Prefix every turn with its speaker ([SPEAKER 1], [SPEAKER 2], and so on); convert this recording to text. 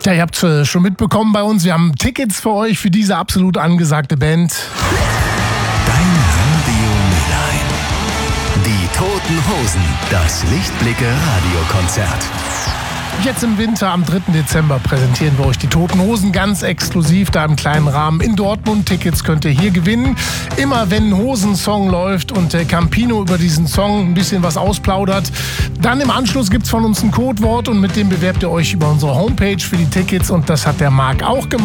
[SPEAKER 1] Ja, ihr habt es schon mitbekommen bei uns. Wir haben Tickets für euch für diese absolut angesagte Band.
[SPEAKER 2] Dein Radio Mülheim. Die Toten Hosen. Das Lichtblicke-Radiokonzert.
[SPEAKER 1] Jetzt im Winter, am 3. Dezember, präsentieren wir euch die Toten Hosen ganz exklusiv, da im kleinen Rahmen in Dortmund. Tickets könnt ihr hier gewinnen. Immer wenn ein Hosensong läuft und Campino über diesen Song ein bisschen was ausplaudert, dann im Anschluss gibt es von uns ein Codewort und mit dem bewerbt ihr euch über unsere Homepage für die Tickets und das hat der Marc auch gemacht.